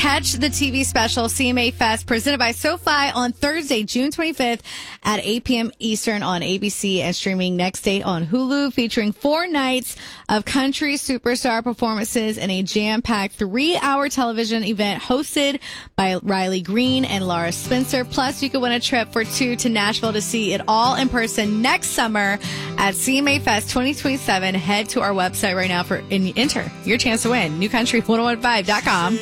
Catch the TV special CMA Fest presented by SoFi on Thursday, June 25th at 8 p.m. Eastern on ABC and streaming next date on Hulu, featuring 4 nights of country superstar performances in a jam-packed 3-hour television event hosted by Riley Green and Laura Spencer. Plus, you could win a trip for 2 to Nashville to see it all in person next summer at CMA Fest 2027. Head to our website right now and enter your chance to win. NewCountry1015.com.